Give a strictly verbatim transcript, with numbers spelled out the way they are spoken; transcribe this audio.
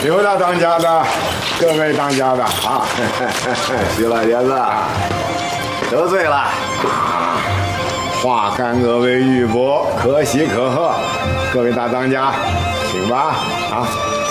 刘大当家的，各位当家的啊， 徐老爷子得罪了。 话干恶为玉帛，可喜可贺。各位大当家，请吧啊。